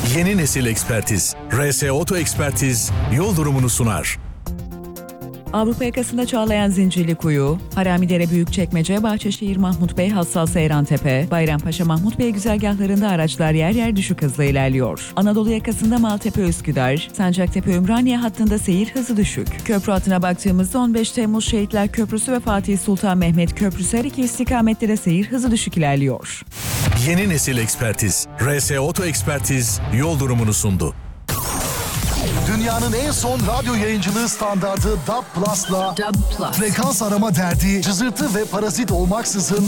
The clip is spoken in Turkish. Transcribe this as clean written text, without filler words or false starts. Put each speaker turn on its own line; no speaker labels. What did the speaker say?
Yeni nesil ekspertiz. RS Oto Ekspertiz yol durumunu sunar.
Avrupa yakasında Çağlayan Zincirlikuyu, Haramidere Büyükçekmece, Bahçeşehir Mahmut Bey, Hassal Seyrantepe, Bayrampaşa Mahmut Bey güzergahlarında araçlar yer yer düşük hızla ilerliyor. Anadolu yakasında Maltepe Üsküdar, Sancaktepe Ümraniye hattında seyir hızı düşük. Köprü hattına baktığımızda 15 Temmuz Şehitler Köprüsü ve Fatih Sultan Mehmet Köprüsü her iki istikamette de seyir hızı düşük ilerliyor.
Yeni nesil ekspertiz. RS Oto Ekspertiz yol durumunu sundu.
Dünyanın en son radyo yayıncılığı standardı DAB+'la frekans arama derdi, cızırtı ve parazit olmaksızın